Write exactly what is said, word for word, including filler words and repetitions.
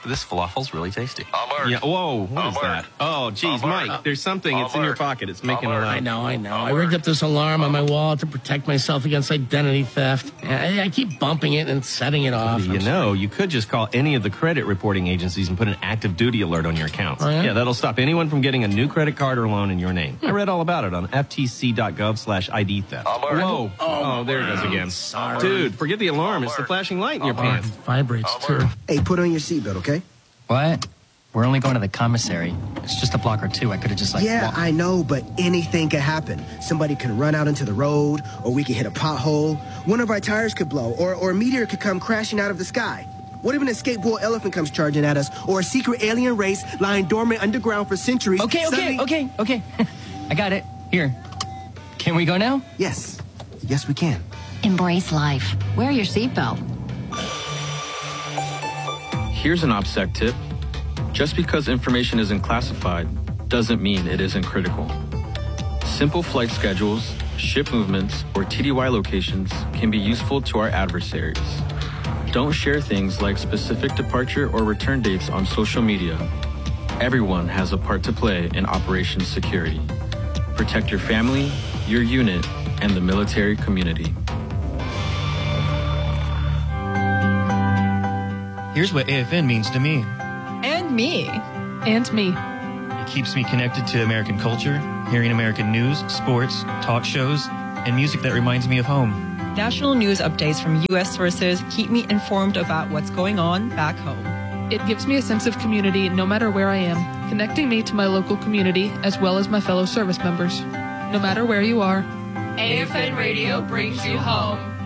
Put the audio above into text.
This falafel's really tasty. Albert. Yeah. Whoa. What is Albert. that? Oh, geez, Albert. Mike. There's something. It's in your Albert. pocket. It's making a Albert. lot. I know, I know. I rigged up this alarm on my wall to protect myself against identity theft. I, I keep bumping it and setting it off. You I'm know, you could just call any of the credit reporting agencies and put an active duty alert on your accounts. Oh, yeah? that'll stop anyone from getting a new credit card or loan in your name. I read all about it on F T C dot gov slash I D theft. Albert. Whoa. Oh, there it goes again. sorry. Dude, forget the alarm. It's the flashing light in your Oh, it pants. vibrates, too. Hey, put on your seatbelt, okay? What? We're only going to the commissary. It's just a block or two. I could have just, like, Yeah, walked. I know, but anything could happen. Somebody can run out into the road, or we could hit a pothole. One of our tires could blow, or, or a meteor could come crashing out of the sky. What if an escape bull elephant comes charging at us, or a secret alien race lying dormant underground for centuries? Okay, okay, suddenly- okay, okay. I got it. Here. Can we go now? Yes. Yes, we can. Embrace life. Wear your seatbelt. Here's an OPSEC tip. Just because information isn't classified doesn't mean it isn't critical. Simple flight schedules, ship movements, or T D Y locations can be useful to our adversaries. Don't share things like specific departure or return dates on social media. Everyone has a part to play in Operation Security. Protect your family, your unit, and the military community. Here's what A F N means to me. And me. And me. It keeps me connected to American culture, hearing American news, sports, talk shows, and music that reminds me of home. National news updates from U S sources keep me informed about what's going on back home. It gives me a sense of community no matter where I am, connecting me to my local community as well as my fellow service members. No matter where you are, A F N Radio brings you home.